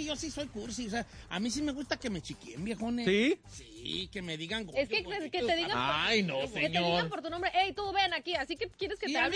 yo sí soy cursi. O sea, a mí sí me gusta que me chiquien, viejones. ¿Sí? Sí, que me digan... Es que te digan... Ay, no, Que te señor. digan por tu nombre. Ey, tú ven aquí. Así que quieres que Sí, te a hable.